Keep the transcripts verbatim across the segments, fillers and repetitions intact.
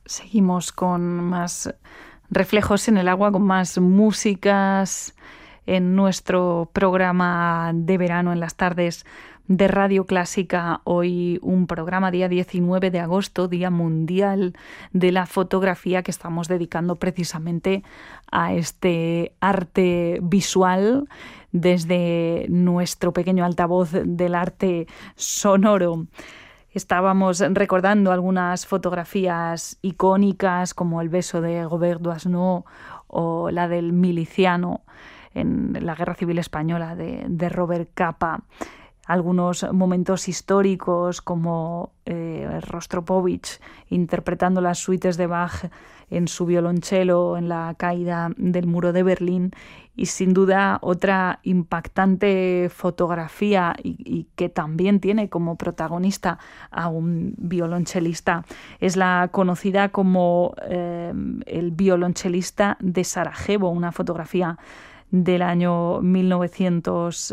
Seguimos con más reflejos en el agua, con más músicas en nuestro programa de verano en las tardes de Radio Clásica. Hoy un programa día diecinueve de agosto, Día Mundial de la Fotografía, que estamos dedicando precisamente a este arte visual desde nuestro pequeño altavoz del arte sonoro. Estábamos recordando algunas fotografías icónicas como el beso de Robert Doisneau o la del miliciano en la Guerra Civil Española de, de Robert Capa. Algunos momentos históricos como eh, Rostropovich interpretando las suites de Bach en su violonchelo en la caída del muro de Berlín, y sin duda otra impactante fotografía y, y que también tiene como protagonista a un violonchelista es la conocida como eh, el violonchelista de Sarajevo, una fotografía del año mil novecientos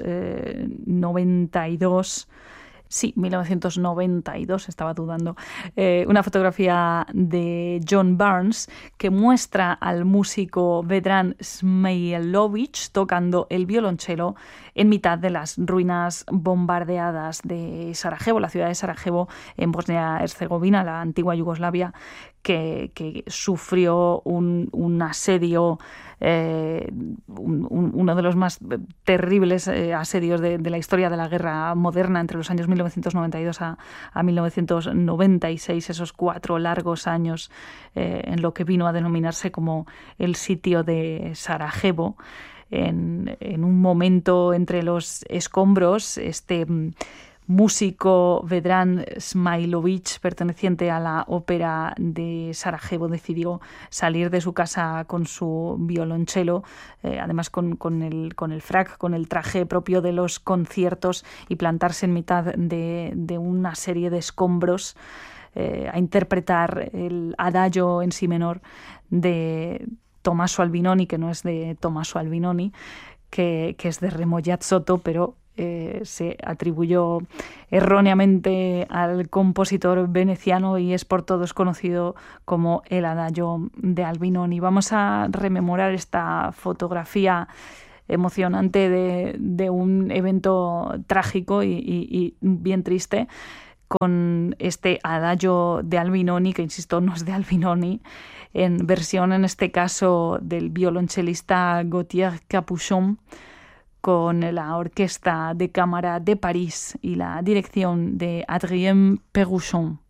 noventa y dos. Sí, mil novecientos noventa y dos, estaba dudando. Eh, una fotografía de John Barnes que muestra al músico Vedran Smailović tocando el violonchelo en mitad de las ruinas bombardeadas de Sarajevo, la ciudad de Sarajevo en Bosnia-Herzegovina, la antigua Yugoslavia, que, que sufrió un, un asedio, eh, un, un, uno de los más terribles eh, asedios de, de la historia de la guerra moderna entre los años mil novecientos noventa y dos a, a mil novecientos noventa y seis, esos cuatro largos años eh, en lo que vino a denominarse como el sitio de Sarajevo. En, en un momento entre los escombros, este músico Vedran Smailović, perteneciente a la ópera de Sarajevo, decidió salir de su casa con su violonchelo, eh, además con, con, el, con el frac, con el traje propio de los conciertos, y plantarse en mitad de, de una serie de escombros eh, a interpretar el adagio en si menor de Tommaso Albinoni, que no es de Tommaso Albinoni, que, que es de Remo Giazzotto, pero eh, se atribuyó erróneamente al compositor veneciano y es por todos conocido como el adagio de Albinoni. Vamos a rememorar esta fotografía emocionante de, de un evento trágico y, y, y bien triste, con este adagio de Albinoni, que insisto, no es de Albinoni, en versión en este caso del violonchelista Gauthier Capuchon, con la Orquesta de Cámara de París y la dirección de Adrien Péruchon.